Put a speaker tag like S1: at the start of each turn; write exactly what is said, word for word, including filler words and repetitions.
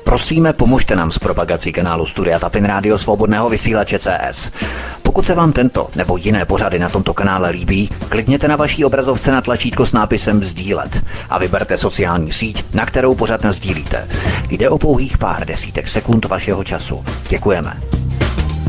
S1: Prosíme, pomožte nám s propagací kanálu Studia Tapin Rádio Svobodného vysílače C S. Pokud se vám tento nebo jiné pořady na tomto kanále líbí, klikněte na vaší obrazovce na tlačítko s nápisem sdílet a vyberte sociální síť, na kterou pořad nasdílíte. Jde o pouhých pár desítek sekund vašeho času. Děkujeme.